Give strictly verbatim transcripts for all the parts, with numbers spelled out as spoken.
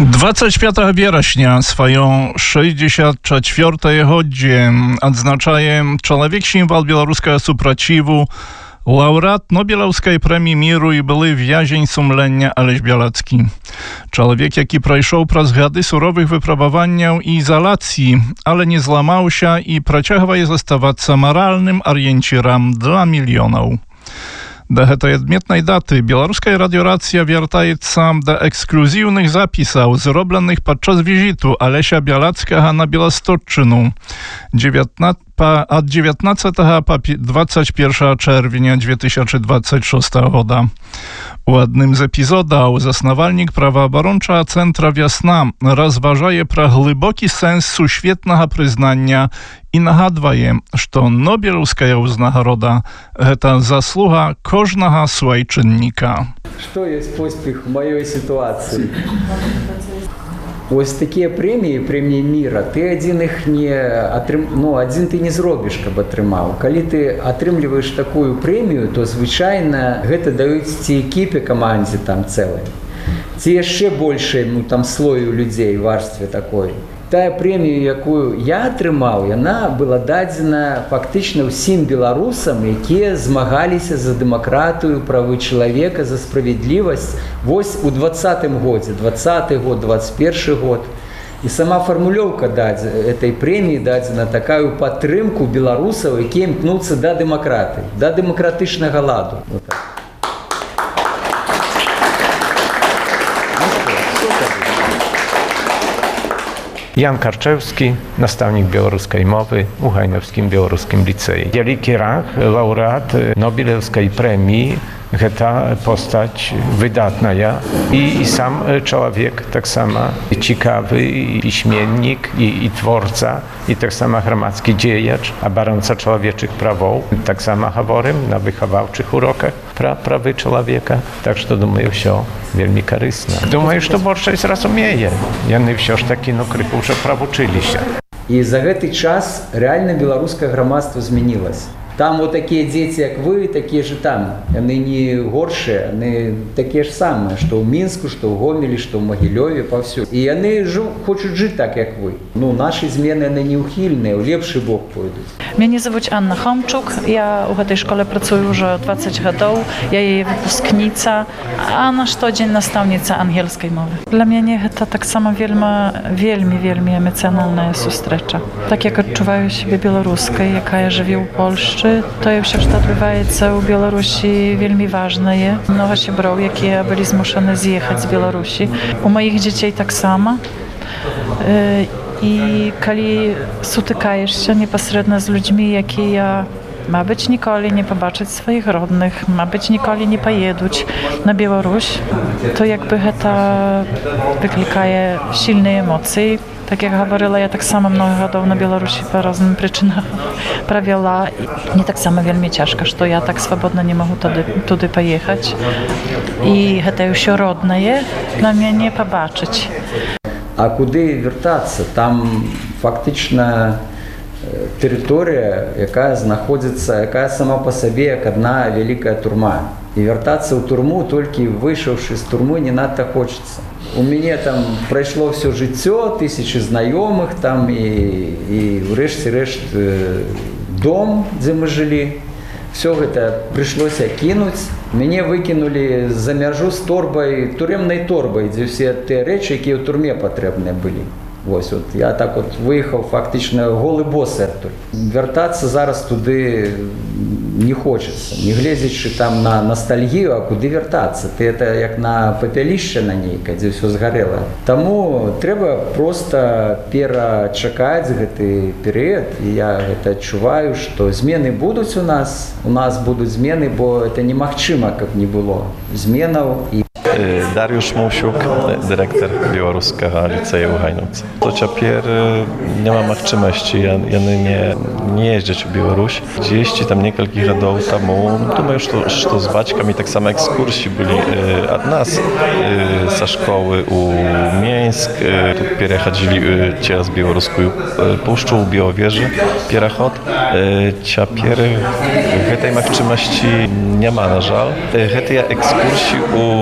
двадцать пятого вересня сваё шестьдесят четвёртое годзе адзначае чалавек-сімвал беларускага супраціву, лаўрэат Нобелеўскай прэміі міру і былы в'язень сумлення Алесь Бялацкі. Чалавек, які прайшоў праз гады суровых выпрабаванняў і ізалацыі, але не зламаўся і працягвае заставацца маральным арыенцірам для мільёнаў. Да гэтай адметнай даты беларуская радыёрацыя вяртаецца да эксклюзіўных запісаў, зробленых падчас візіту Алеся Бялацкага на Беласточчыну ад dziewiętnastego па двадцать первое чэрвеня две тысячи двадцать шестого года. У адным з эпізодаў заснавальнік праваабарончага цэнтра «Вясна» разважае пра глыбокі сэнс сусветнага прызнання і нагадвае, што Нобелеўская ўзнагарода – гэта заслуга кожнага свайчынніка. Што ёсць поспех у маёй сітуацыі? Ось такія прэміі, прэміі міра, ты адзін іх не атрым... ну, адзін ты не зробіш, каб атрымаў. Калі ты атрымліваеш такую прэмію, то звычайна гэта даюць ці экіпе камандзе там цэлай, ці яшчэ большай ну, там слою людзей, варстве такой. Тая прэмію, якую я атрымаў, яна была дадзена фактычна ўсім беларусам, якія змагаліся за дэмакратыю, правы чалавека, за справядлівасць. Вось у двадцатым годзе, двадцаты год, двадцать первый год. І сама фармулёўка этой прэміі дадзена такая падтрымку беларусаў, якія імкнуцца да дэмакратыі, да дэмакратычнага ладу. Вот так. Jan Karczewski, nastawnik białoruskiej mowy u Hajnowskim Białoruskim Liceum. Wielki rang, laureat Nobelewskiej premii, гэта postać wydatna ja i, i sam człowiek tak samo ciekawy i piśmiennik i, i twórca i tak samo gramadzki dziejacz, a baronca człowieczych prawów, tak samo говорим na wychowawczych urokach pra, prawy człowieka, tak że думаю, все wielmi korzystne. Думаю, что большасць разумее, яны все ж таки ну крыху уже правучыліся. І за гэты час реально беларускае грамадства змянілася. Там вот такие дети, как вы, такие же там. Они не горшие, они такие же самые, что в Минску, что в Гомеле, что в Могилеве, повсюду. И они жив, хочут жить так, как вы. Ну, наши змены, они неухильные, в лепший бок пойдут. Меня зовут Анна Хомчук, я в этой школе працую уже двадцать годов, я ее выпускница, а на что день наставница ангельской мовы. Для меня это так само вельми, вельми, вельми эмоцjonalna зустріча. Так як відчуваю себе білоруською, яка живе у Польщі, to все, co odbywa u Białorusi, wielmi ważne jest. Mnogo siebrów, jakie byli zmuszone zjechać z Białorusi. U moich dzieci tak samo. I kiedy spotykasz się bezpośrednio z ludźmi, jakie ja ma być nigdy nie zobaczyć swoich rodnych, ma być nigdy nie pojeduć na Białoruś, to jakby to wyklikaje silne emocje. Tak jak говорила, я так само много годов на Беларуси по разным причинам провела. И мне так само вельми тяжко, что я так свободно не могу туди, туди поехать. И это еще родное для меня не побачить. А куди вертатися? Там фактично територія, яка знаходиться, яка сама по собі як одна велика турма. І вертатися у турму, тільки вийшовши з турми, не надто хочеться. У меня там пройшло все життя, тисячі знайомих там і, і врешті-решт дом, де ми жили. Все это пришлось кинуть. Меня выкинули за мяжу с торбой, тюремной торбой, где все те речи, які в турме потрібні були. Ось от я так от виїхав фактично голий босий. Вертатися зараз туди не хочеться. Не глядячи там на ностальгію, а куди вертатися? Ти це як на пепелище на ній, де все згоріло. Тому треба просто перечекати цей період. І я це відчуваю, що зміни будуть у нас. У нас будуть зміни, бо це неможливо, як не було змінів. І Dariusz Musiuk, dyrektor Białoruskiego Liceum w Hajnówce. To ciapier nie ma możliwości, ja, ja nie, nie jeździć w Białoruś. Jeździ tam niektórych lat temu, думаю, что, что z baćkami tak samo ekskursji byli od nas ze szkoły u Mińsk. Tu переходили через Białoruską puszczę u Białowieży, переход. Ciapier tej możliwości nie ma, na żal. Tej ekskursji u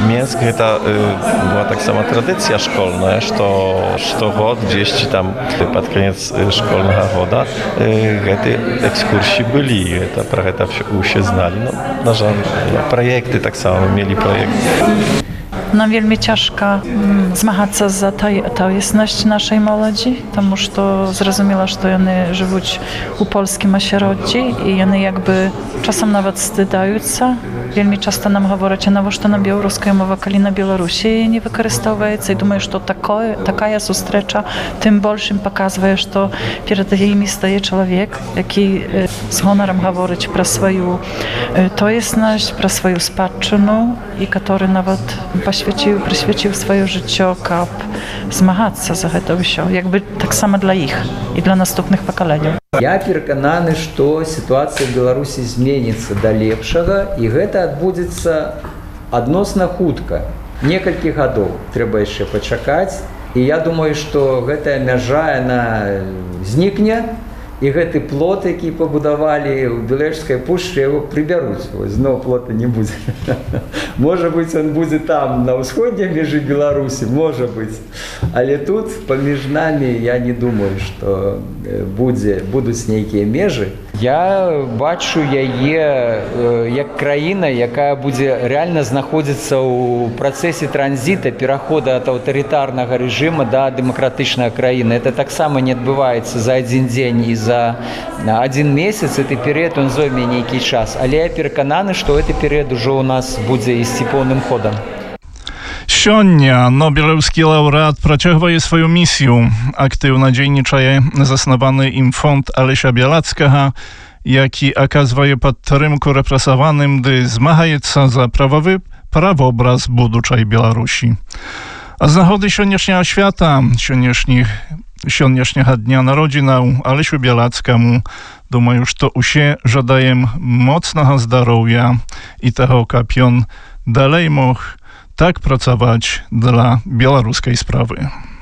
Мінск гэта была таксама традыцыя школьная, што штогод дзесьці там пад канец школьнага года гэты экскурсіі былі, гэта пра гэта ўсе зналі. Ну, на жаль, праекты таксама мелі праекты. Нам вельмі цяжка змагацца за тоеснасць нашай моладзі, таму што зразумела, што яны жывуць у польскім асяроддзі і яны як бы часам нават стыдаюцца. Вельмі часта нам гавораць, а навошта нам беларуская мова, калі на Беларусі не выкарыстоўваецца. І думаю, што такое, такая сустрэча тым больш ім паказвае, што перад імі стае чалавек, які з гонарам гаворыць пра сваю тоеснасць, пра сваю спадчыну і который нават пасвяціў, прысвяціў сваё жыццё, каб змагацца за гэта ўсё, як бы таксама для іх і для наступных пакаленняў. Я перакананы, што сітуацыя ў Беларусі зменіцца да лепшага, і гэта адбудзецца адносна хутка. Некалькі гадоў трэба яшчэ пачакаць, і я думаю, што гэтая мяжа яна знікне, і гэты плот, які пабудавалі ў Беларускай пушчы, яго прыбяруць. Зноў плота не будзе. Можа быць, ён будзе там, на ўсходняй межы Беларусі, можа быць. Але тут, паміж намі, я не думаю, што будзе, будуць нейкія межы. Я бачу яе як краіна, якая будзе рэальна знаходзіцца ў працэсе транзіта, перахода ад аўтарытарнага рэжыма да дэмакратычнай краіны. Это таксама не адбываецца за адзін дзень і за адзін месяц. Гэты перыяд он зойме нейкі час. Але я перакананы, што гэты перыяд ужо ў нас будзе ісці поўным ходам. Сёння нобелеўскі лаўрэат працягвае сваю місію. Актыўна дзейнічае заснаваны ім фонд Алеся Białackiego, які аказвае падтрымку рэпрэсаваным, ды змагаецца за прававы правобраз будучай Беларусі. А з нагоды сённяшняга свята, сённяшніх сённяшняга дня народзінаў Алесю Białackiemu, думаю, што усе жадаем моцнага здароўя і таго, каб ён далей мог tak pracować dla białoruskiej sprawy.